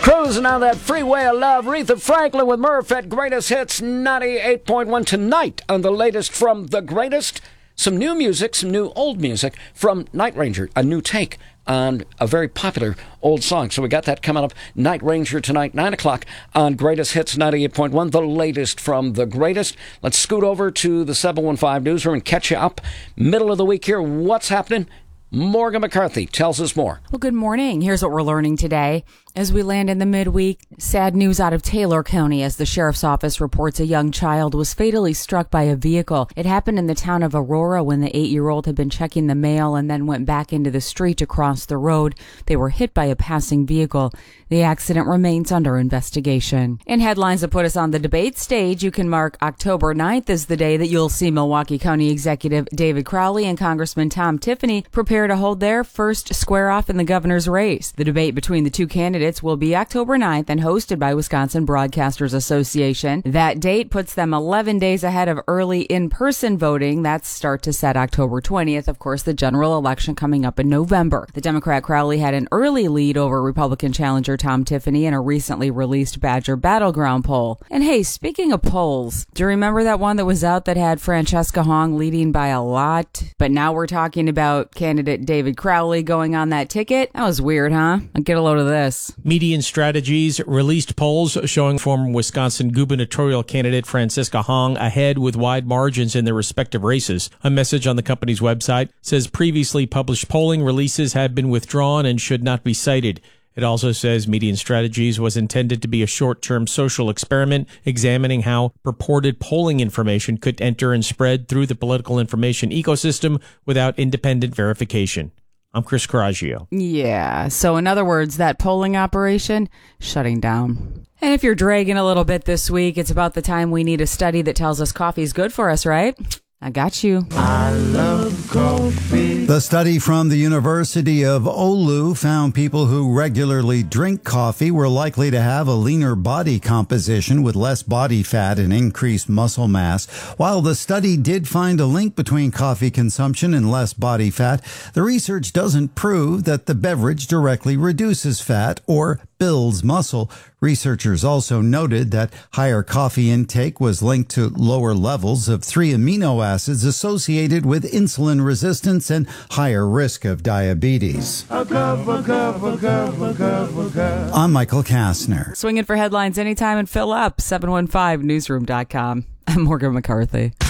Cruising on that freeway of love. Aretha Franklin with Murph at Greatest Hits 98.1 tonight on the latest from the greatest. Some new music, some new old music from Night Ranger, a new take on a very popular old song. So we got that coming up. Night Ranger tonight, 9 o'clock on Greatest Hits 98.1, the latest from the greatest. Let's scoot over to the 715 newsroom and catch you up. Middle of the week here. What's happening? Morgan McCarthy tells us more. Well, good morning. Here's what we're learning today. As we land in the midweek, sad news out of Taylor County as the sheriff's office reports a young child was fatally struck by a vehicle. It happened in the town of Aurora when the 8-year-old had been checking the mail and then went back into the street to cross the road. They were hit by a passing vehicle. The accident remains under investigation. In headlines that put us on the debate stage, you can mark October 9th as the day that you'll see Milwaukee County Executive David Crowley and Congressman Tom Tiffany prepare to hold their first square-off in the governor's race. The debate between the two candidates will be October 9th and hosted by Wisconsin Broadcasters Association. That date puts them 11 days ahead of early in-person voting. That's start to set October 20th. Of course, the general election coming up in November. The Democrat Crowley had an early lead over Republican challenger Tom Tiffany in a recently released Badger Battleground poll. And hey, speaking of polls, do you remember that one that was out that had Francesca Hong leading by a lot? But now we're talking about candidate David Crowley going on that ticket? That was weird, huh? I'll get a load of this. Median Strategies released polls showing former Wisconsin gubernatorial candidate Francesca Hong ahead with wide margins in their respective races. A message on the company's website says previously published polling releases have been withdrawn and should not be cited. It also says Median Strategies was intended to be a short-term social experiment examining how purported polling information could enter and spread through the political information ecosystem without independent verification. I'm Chris Coraggio. Yeah, so in other words, that polling operation, shutting down. And if you're dragging a little bit this week, it's about the time we need a study that tells us coffee's good for us, right? I got you. I love coffee. The study from the University of Oulu found people who regularly drink coffee were likely to have a leaner body composition with less body fat and increased muscle mass. While the study did find a link between coffee consumption and less body fat, the research doesn't prove that the beverage directly reduces fat or builds muscle. Researchers also noted that higher coffee intake was linked to lower levels of 3 amino acids associated with insulin resistance and higher risk of diabetes. I'm Michael Kastner. Swinging for headlines anytime and fill up. 715newsroom.com. I'm Morgan McCarthy.